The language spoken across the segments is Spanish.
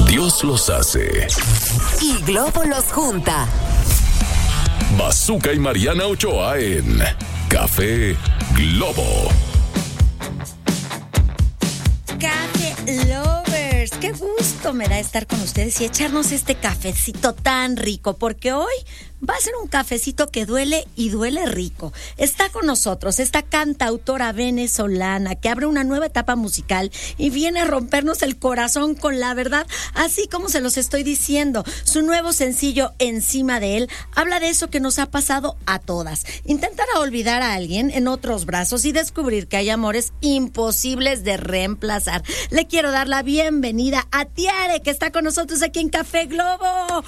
Dios los hace y Globo los junta. Bazooka y Mariana Ochoa en Café Globo. Café Lovers, qué gusto me da estar con ustedes y echarnos este cafecito tan rico, porque hoy va a ser un cafecito que duele y duele rico. Está con nosotros esta cantautora venezolana que abre una nueva etapa musical y viene a rompernos el corazón con la verdad, así como se los estoy diciendo. Su nuevo sencillo, Encima de él, habla de eso que nos ha pasado a todas. Intentar olvidar a alguien en otros brazos y descubrir que hay amores imposibles de reemplazar. Le quiero dar la bienvenida a Tiare, que está con nosotros aquí en Café Globo.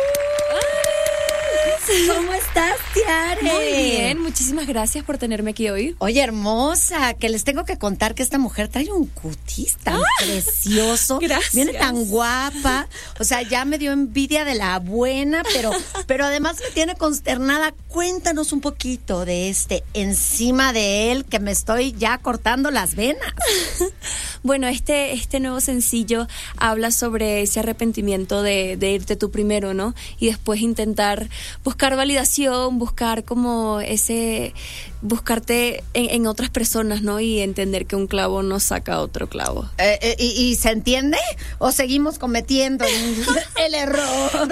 ¿Cómo estás, Tiare? Muy bien, muchísimas gracias por tenerme aquí hoy. Oye, hermosa, que les tengo que contar que esta mujer trae un cutis tan precioso. Gracias. Viene tan guapa. O sea, ya me dio envidia de la buena, pero además me tiene consternada. Cuéntanos un poquito de Encima de él, que me estoy ya cortando las venas. Bueno, este nuevo sencillo habla sobre ese arrepentimiento de irte tú primero, ¿no? Y después intentar buscar validación, buscar como buscarte en otras personas, ¿no? Y entender que un clavo no saca otro clavo. ¿Y se entiende? ¿O seguimos cometiendo el error?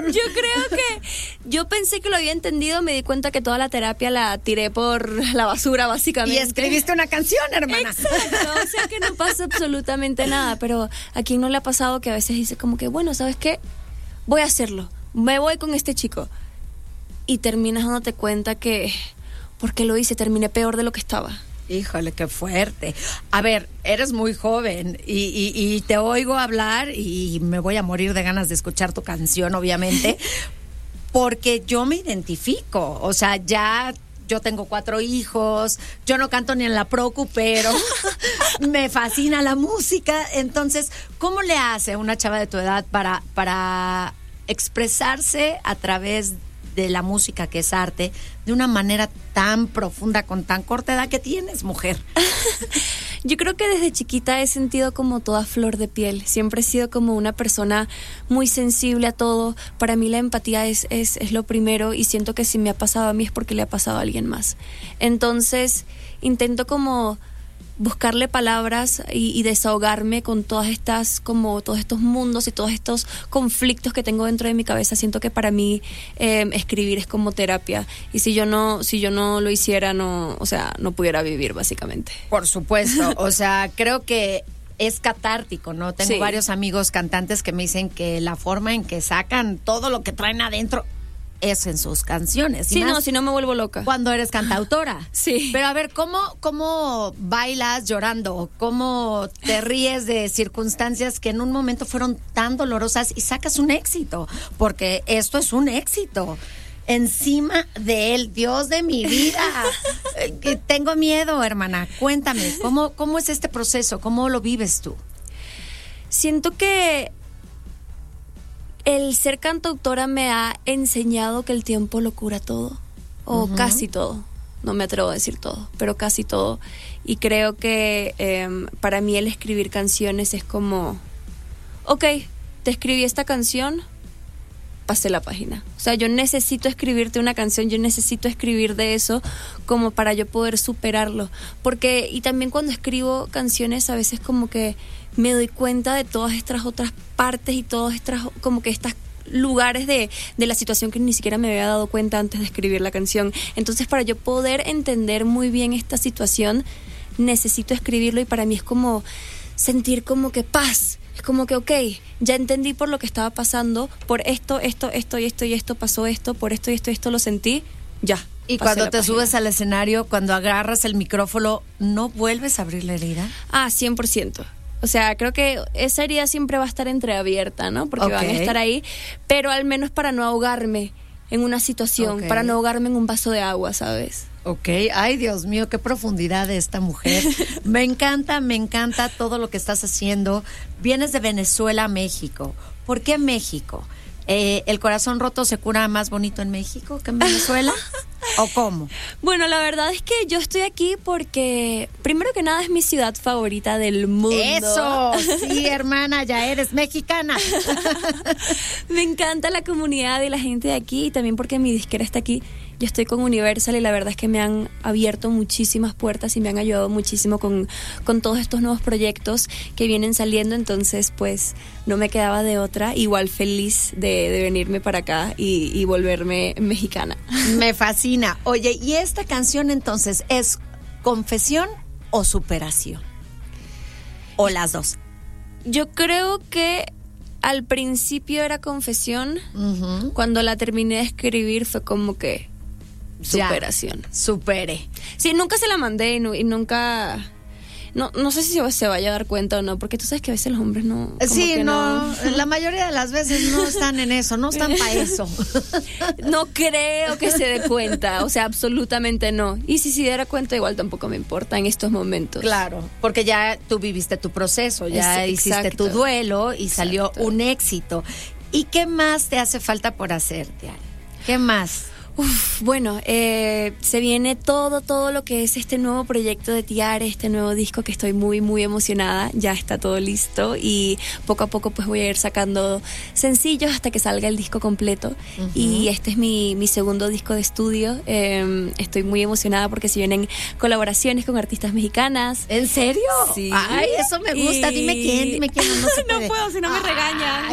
Yo pensé que lo había entendido, me di cuenta que toda la terapia la tiré por la basura, básicamente. Y escribiste una canción, hermana. Exacto, o sea que no pasa absolutamente nada, pero a quien no le ha pasado que a veces dice como que, bueno, ¿sabes qué? Voy a hacerlo, me voy con este chico. Y terminas dándote cuenta que, porque lo hice, terminé peor de lo que estaba. Híjole, qué fuerte. A ver, eres muy joven y te oigo hablar y me voy a morir de ganas de escuchar tu canción, obviamente, porque yo me identifico. O sea, ya yo tengo 4 hijos, yo no canto ni en la procu, pero me fascina la música. Entonces, ¿cómo le hace una chava de tu edad para expresarse a través de la música, que es arte, de una manera tan profunda, con tan corta edad que tienes, mujer? Yo creo que desde chiquita he sentido como toda flor de piel. Siempre he sido como una persona muy sensible a todo. Para mí la empatía es lo primero, y siento que si me ha pasado a mí es porque le ha pasado a alguien más. Entonces intento como buscarle palabras y desahogarme con todos estos mundos y todos estos conflictos que tengo dentro de mi cabeza. Siento que para mí escribir es como terapia, y si yo no lo hiciera, no pudiera vivir, básicamente. Por supuesto, o sea, creo que es catártico, ¿no? Tengo varios amigos cantantes que me dicen que la forma en que sacan todo lo que traen adentro es en sus canciones. Sí, no, si no me vuelvo loca. Cuando eres cantautora. Sí. Pero a ver, ¿cómo bailas llorando? ¿Cómo te ríes de circunstancias que en un momento fueron tan dolorosas y sacas un éxito? Porque esto es un éxito. Encima de él, Dios de mi vida. Tengo miedo, hermana. Cuéntame, ¿cómo es este proceso? ¿Cómo lo vives tú? Siento que el ser cantautora me ha enseñado que el tiempo lo cura todo, o casi todo. No me atrevo a decir todo, pero casi todo. Y creo que para mí el escribir canciones es como, ok, te escribí esta canción, pasé la página. O sea, yo necesito escribirte una canción, yo necesito escribir de eso como para yo poder superarlo. Porque, y también cuando escribo canciones, a veces como que me doy cuenta de todas estas otras partes y todas estas, como que estos lugares de la situación que ni siquiera me había dado cuenta antes de escribir la canción. Entonces, para yo poder entender muy bien esta situación, necesito escribirlo, y para mí es como sentir como que paz. Es como que, ok, ya entendí por lo que estaba pasando, por esto y esto pasó esto, por esto y esto lo sentí, ya. Y cuando te subes al escenario, cuando agarras el micrófono, ¿no vuelves a abrir la herida? 100%. O sea, creo que esa herida siempre va a estar entreabierta, ¿no? Porque van a estar ahí, pero al menos para no ahogarme en una situación, para no ahogarme en un vaso de agua, ¿sabes? Ok, ay, Dios mío, qué profundidad de esta mujer. Me encanta todo lo que estás haciendo. Vienes de Venezuela a México. ¿Por qué México? ¿El corazón roto se cura más bonito en México que en Venezuela? ¿O cómo? Bueno, la verdad es que yo estoy aquí porque, primero que nada, es mi ciudad favorita del mundo. ¡Eso! Sí, hermana, ya eres mexicana. Me encanta la comunidad y la gente de aquí, y también porque mi disquera está aquí. Yo estoy con Universal y la verdad es que me han abierto muchísimas puertas y me han ayudado muchísimo con todos estos nuevos proyectos que vienen saliendo. Entonces, pues, no me quedaba de otra. Igual feliz de venirme para acá y volverme mexicana. Me fascina. Oye, ¿y esta canción entonces es confesión o superación? ¿O las dos? Yo creo que al principio era confesión. Uh-huh. Cuando la terminé de escribir fue como que superación. Ya, supere. Sí, nunca se la mandé y nunca... No sé si se vaya a dar cuenta o no, porque tú sabes que a veces los hombres no... Sí, no, la mayoría de las veces no están en eso, no están para eso. No creo que se dé cuenta, o sea, absolutamente no. Y si se diera cuenta, igual tampoco me importa en estos momentos. Claro, porque ya tú viviste tu proceso, ya hiciste tu duelo y salió un éxito. ¿Y qué más te hace falta por hacer, Tiare? ¿Qué más? Bueno, se viene todo lo que es este nuevo proyecto de Tiare, este nuevo disco que estoy muy, muy emocionada. Ya está todo listo y poco a poco pues voy a ir sacando sencillos hasta que salga el disco completo. Uh-huh. Y este es mi segundo disco de estudio. Estoy muy emocionada porque se vienen colaboraciones con artistas mexicanas. ¿En serio? Sí. Ay, eso me gusta. Dime quién. No se puede. No puedo, si no me regañan.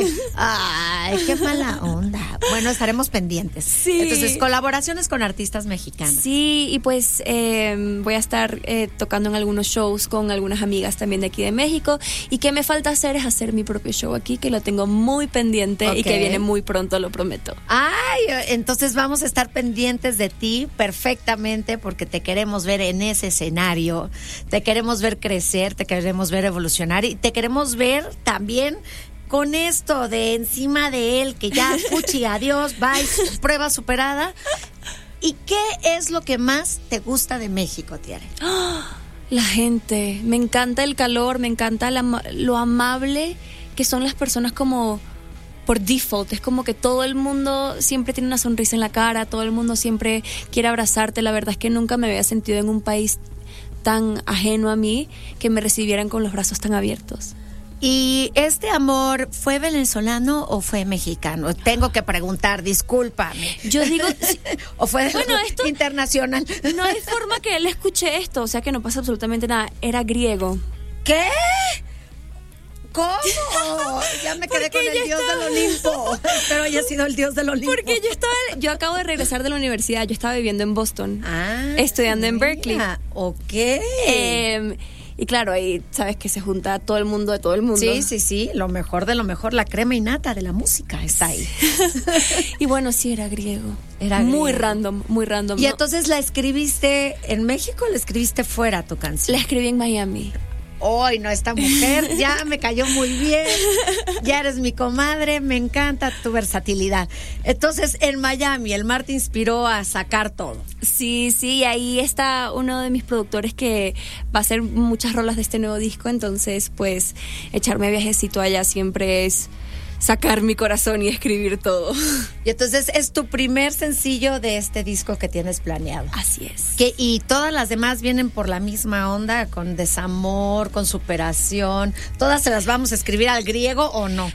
Ay, qué mala onda. Bueno, estaremos pendientes. Sí. Entonces, colaboraciones con artistas mexicanos. Sí, y pues voy a estar tocando en algunos shows con algunas amigas también de aquí de México. Y que me falta hacer es hacer mi propio show aquí, que lo tengo muy pendiente. Okay. Y que viene muy pronto, lo prometo. Ay, entonces vamos a estar pendientes de ti perfectamente, porque te queremos ver en ese escenario, te queremos ver crecer, te queremos ver evolucionar y te queremos ver también con esto de encima de él, que ya, fuchi, adiós, bye, prueba superada. ¿Y qué es lo que más te gusta de México, Tiare? La gente. Me encanta el calor, me encanta lo amable que son las personas como por default. Es como que todo el mundo siempre tiene una sonrisa en la cara, todo el mundo siempre quiere abrazarte. La verdad es que nunca me había sentido en un país tan ajeno a mí que me recibieran con los brazos tan abiertos. ¿Y este amor fue venezolano o fue mexicano? Tengo que preguntar, discúlpame. Yo digo... ¿O fue internacional? No hay forma que él escuche esto, o sea que no pasa absolutamente nada. Era griego. ¿Qué? ¿Cómo? Ya me quedé con el dios del Olimpo. Espero haya sido el dios del Olimpo. Porque yo acabo de regresar de la universidad. Yo estaba viviendo en Boston, estudiando en Berkeley. Ok. Y claro, ahí sabes que se junta todo el mundo de todo el mundo. Sí, lo mejor de lo mejor, la crema innata de la música está ahí. Y bueno, sí, era griego. Era muy random, muy random. ¿Y entonces la escribiste en México o la escribiste fuera tu canción? La escribí en Miami. Ay, no, esta mujer ya me cayó muy bien, ya eres mi comadre, me encanta tu versatilidad. Entonces, en Miami, el mar te inspiró a sacar todo. Sí, ahí está uno de mis productores que va a hacer muchas rolas de este nuevo disco, entonces, pues, echarme viajecito allá siempre es sacar mi corazón y escribir todo. Y entonces es tu primer sencillo de este disco que tienes planeado. Así es. Y todas las demás vienen por la misma onda, con desamor, con superación. ¿Todas se las vamos a escribir al griego o no?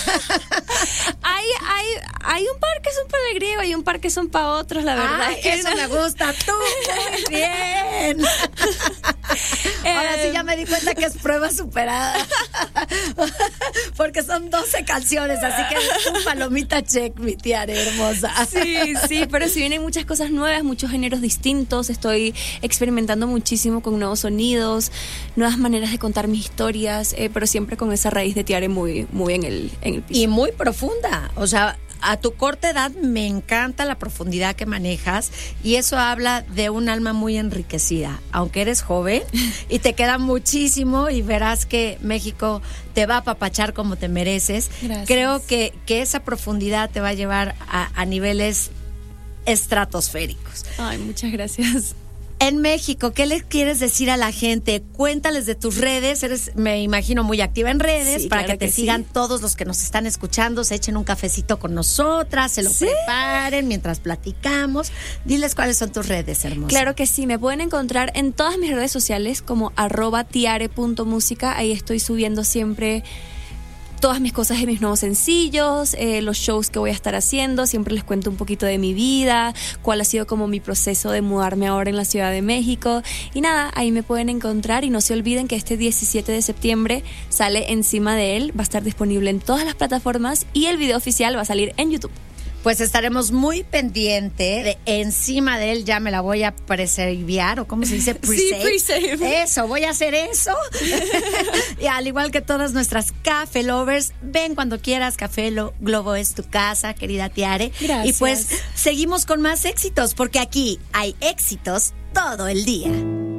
Hay un par que son para el griego y un par que son para otros, la verdad. Ay, eso me gusta. Tú, muy bien. Ahora sí ya me di cuenta que es prueba superada. Porque son 12 canciones, así que es un palomita check, mi Tiare hermosa. Sí, pero sí vienen muchas cosas nuevas, muchos géneros distintos. Estoy experimentando muchísimo con nuevos sonidos, nuevas maneras de contar mis historias, pero siempre con esa raíz de Tiare muy en el piso. Y muy profunda, o sea, a tu corta edad me encanta la profundidad que manejas y eso habla de un alma muy enriquecida, aunque eres joven y te queda muchísimo y verás que México te va a apapachar como te mereces. Gracias. Creo que esa profundidad te va a llevar a niveles estratosféricos. Ay, muchas gracias. En México, ¿qué les quieres decir a la gente? Cuéntales de tus redes. Eres, me imagino, muy activa en redes, Sí, para claro que te que sigan sí. todos los que nos están escuchando, se echen un cafecito con nosotras, se lo preparen mientras platicamos. Diles cuáles son tus redes, hermosa. Claro que sí, me pueden encontrar en todas mis redes sociales como @tiare.musica. Ahí estoy subiendo siempre todas mis cosas de mis nuevos sencillos, los shows que voy a estar haciendo. Siempre les cuento un poquito de mi vida, cuál ha sido como mi proceso de mudarme ahora en la Ciudad de México. Y nada, ahí me pueden encontrar. Y no se olviden que este 17 de septiembre sale Encima de él. Va a estar disponible en todas las plataformas y el video oficial va a salir en YouTube. Pues estaremos muy pendiente de Encima de él. Ya me la voy a preservar, o ¿cómo se dice? Pre-save. Eso, voy a hacer eso. Y al igual que todas nuestras Café Lovers, ven cuando quieras. Café Globo es tu casa, querida Tiare. Gracias. Y pues seguimos con más éxitos, porque aquí hay éxitos todo el día.